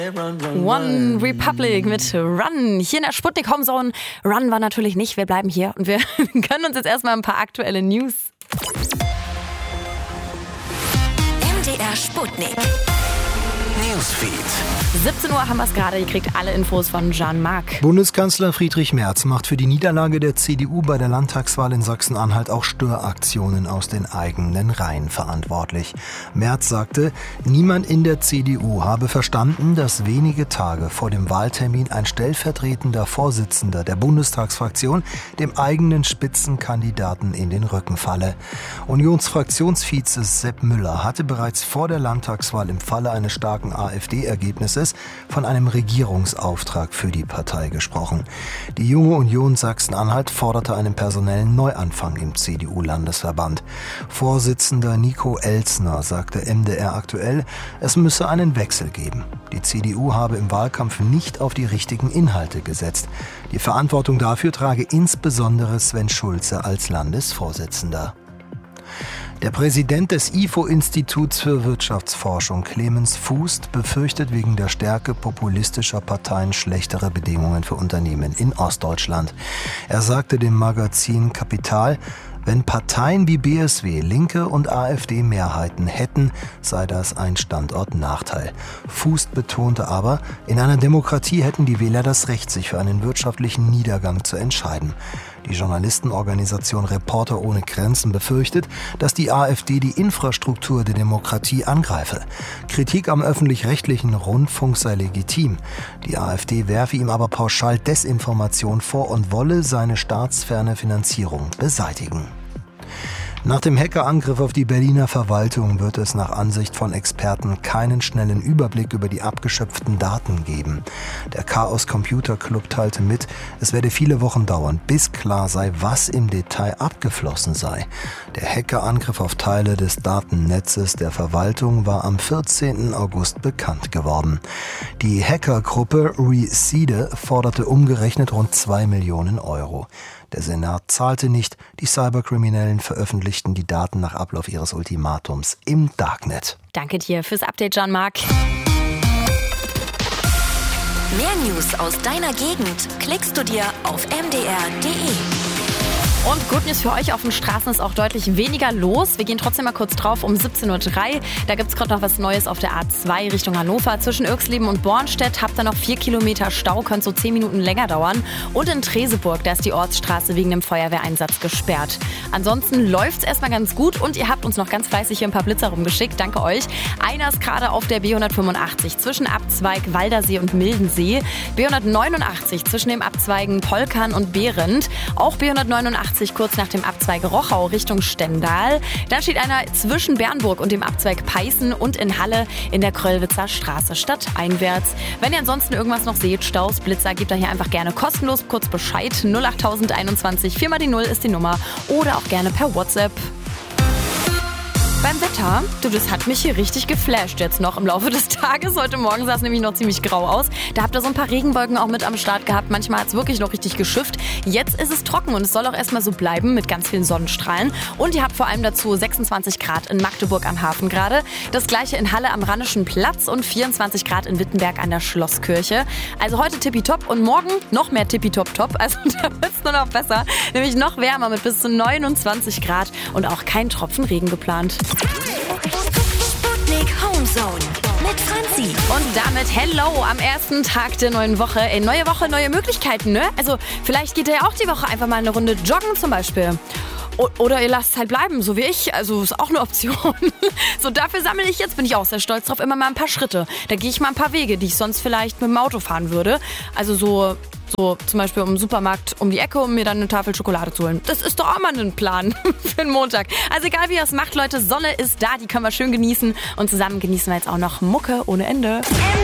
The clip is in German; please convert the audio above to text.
One Republic mit Run. Hier in der Sputnik Homezone. Run war natürlich nicht, wir bleiben hier und wir können uns jetzt erstmal ein paar aktuelle News. MDR Sputnik. Newsfeed. 17 Uhr haben wir es gerade, ihr kriegt alle Infos von Jean-Marc. Bundeskanzler Friedrich Merz macht für die Niederlage der CDU bei der Landtagswahl in Sachsen-Anhalt auch Störaktionen aus den eigenen Reihen verantwortlich. Merz sagte, niemand in der CDU habe verstanden, dass wenige Tage vor dem Wahltermin ein stellvertretender Vorsitzender der Bundestagsfraktion dem eigenen Spitzenkandidaten in den Rücken falle. Unionsfraktionsvize Sepp Müller hatte bereits vor der Landtagswahl im Falle eines starken AfD-Ergebnisses von einem Regierungsauftrag für die Partei gesprochen. Die Junge Union Sachsen-Anhalt forderte einen personellen Neuanfang im CDU-Landesverband. Vorsitzender Nico Elzner sagte MDR aktuell, es müsse einen Wechsel geben. Die CDU habe im Wahlkampf nicht auf die richtigen Inhalte gesetzt. Die Verantwortung dafür trage insbesondere Sven Schulze als Landesvorsitzender. Der Präsident des IFO-Instituts für Wirtschaftsforschung, Clemens Fußt, befürchtet wegen der Stärke populistischer Parteien schlechtere Bedingungen für Unternehmen in Ostdeutschland. Er sagte dem Magazin Kapital, wenn Parteien wie BSW, Linke und AfD Mehrheiten hätten, sei das ein Standortnachteil. Fußt betonte aber, in einer Demokratie hätten die Wähler das Recht, sich für einen wirtschaftlichen Niedergang zu entscheiden. Die Journalistenorganisation Reporter ohne Grenzen befürchtet, dass die AfD die Infrastruktur der Demokratie angreife. Kritik am öffentlich-rechtlichen Rundfunk sei legitim. Die AfD werfe ihm aber pauschal Desinformation vor und wolle seine staatsferne Finanzierung beseitigen. Nach dem Hackerangriff auf die Berliner Verwaltung wird es nach Ansicht von Experten keinen schnellen Überblick über die abgeschöpften Daten geben. Der Chaos Computer Club teilte mit, es werde viele Wochen dauern, bis klar sei, was im Detail abgeflossen sei. Der Hackerangriff auf Teile des Datennetzes der Verwaltung war am 14. August bekannt geworden. Die Hackergruppe Resede forderte umgerechnet rund 2 Millionen Euro. Der Senat zahlte nicht, die Cyberkriminellen veröffentlichten die Daten nach Ablauf ihres Ultimatums im Darknet. Danke dir fürs Update, Jean-Marc. Mehr News aus deiner Gegend klickst du dir auf mdr.de. Und Good News für euch, auf den Straßen ist auch deutlich weniger los. Wir gehen trotzdem mal kurz drauf um 17.03 Uhr. Da gibt es gerade noch was Neues auf der A2 Richtung Hannover. Zwischen Irxleben und Bornstedt habt ihr noch 4 Kilometer Stau, könnte so 10 Minuten länger dauern. Und in Treseburg, da ist die Ortsstraße wegen dem Feuerwehreinsatz gesperrt. Ansonsten läuft es erstmal ganz gut und ihr habt uns noch ganz fleißig hier ein paar Blitzer rumgeschickt. Danke euch. Einer ist gerade auf der B185 zwischen Abzweig Waldersee und Mildensee. B189 zwischen dem Abzweigen Polkern und Behrendt. Auch B189 kurz nach dem Abzweig Rochau Richtung Stendal. Dann steht einer zwischen Bernburg und dem Abzweig Peißen und in Halle in der Kröllwitzer Straße stadteinwärts. Wenn ihr ansonsten irgendwas noch seht, Staus, Blitzer, gebt da hier einfach gerne kostenlos kurz Bescheid. 08021 4 mal die 0 ist die Nummer oder auch gerne per WhatsApp. Beim Wetter, das hat mich hier richtig geflasht jetzt noch im Laufe des Tages. Heute Morgen sah es nämlich noch ziemlich grau aus. Da habt ihr so ein paar Regenwolken auch mit am Start gehabt. Manchmal hat es wirklich noch richtig geschifft. Jetzt ist es trocken und es soll auch erstmal so bleiben mit ganz vielen Sonnenstrahlen. Und ihr habt vor allem dazu 26 Grad in Magdeburg am Hafen gerade. Das gleiche in Halle am Rheinischen Platz und 24 Grad in Wittenberg an der Schlosskirche. Also heute tippitopp und morgen noch mehr tippitopp-top. Also da wird es nur noch besser. Nämlich noch wärmer mit bis zu 29 Grad und auch kein Tropfen Regen geplant. Sputnik Homezone mit Franzi. Und damit hello am ersten Tag der neuen Woche. Neue Woche, neue Möglichkeiten, ne? Also vielleicht geht ihr ja auch die Woche einfach mal eine Runde joggen zum Beispiel. Oder ihr lasst es halt bleiben, so wie ich. Also ist auch eine Option. So, dafür sammle ich jetzt, bin ich auch sehr stolz drauf, immer mal ein paar Schritte. Da gehe ich mal ein paar Wege, die ich sonst vielleicht mit dem Auto fahren würde. Also so zum Beispiel im Supermarkt um die Ecke, um mir dann eine Tafel Schokolade zu holen. Das ist doch auch mal ein Plan für einen Montag. Also egal wie ihr es macht, Leute, Sonne ist da, die können wir schön genießen. Und zusammen genießen wir jetzt auch noch Mucke ohne Ende.